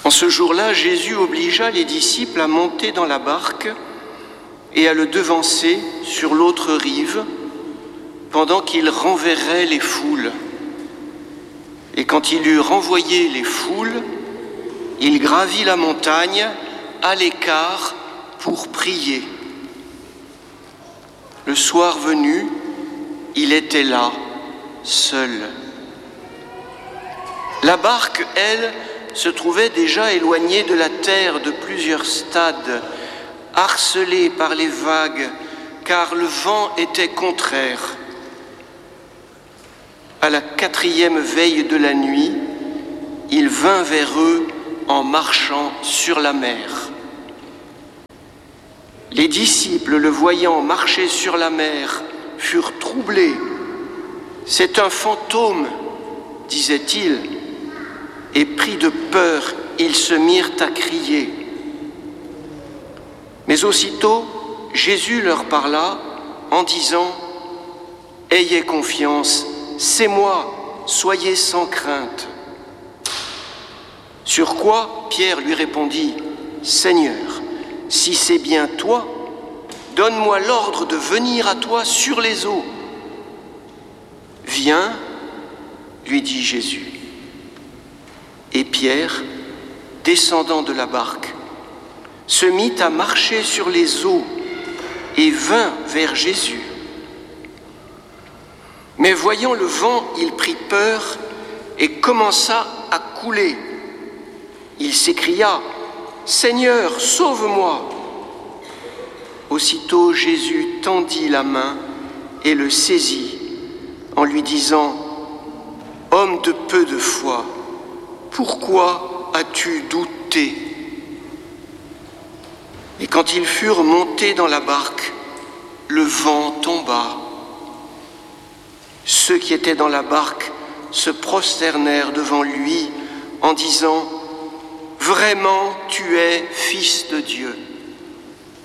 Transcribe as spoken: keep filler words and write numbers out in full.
En ce jour-là, Jésus obligea les disciples à monter dans la barque et à le devancer sur l'autre rive, pendant qu'il renverrait les foules. Et quand il eut renvoyé les foules, il gravit la montagne à l'écart pour prier. Le soir venu, il était là, seul. La barque, elle, se trouvait déjà éloignée de la terre de plusieurs stades, harcelée par les vagues, car le vent était contraire. À la quatrième veille de la nuit, il vint vers eux en marchant sur la mer. Les disciples, le voyant marcher sur la mer, furent troublés. « C'est un fantôme », disaient-ils, et pris de peur, ils se mirent à crier. Mais aussitôt, Jésus leur parla en disant « Ayez confiance, c'est moi, soyez sans crainte. » Sur quoi Pierre lui répondit « Seigneur, si c'est bien toi, donne-moi l'ordre de venir à toi sur les eaux. » « Viens, lui dit Jésus. Et Pierre, descendant de la barque, se mit à marcher sur les eaux et vint vers Jésus. Mais voyant le vent, il prit peur et commença à couler. Il s'écria « Seigneur, sauve-moi !» Aussitôt Jésus tendit la main et le saisit en lui disant « Homme de peu de foi, pourquoi as-tu douté ?» Et quand ils furent montés dans la barque, le vent tomba. Ceux qui étaient dans la barque se prosternèrent devant lui en disant « Vraiment, tu es Fils de Dieu !»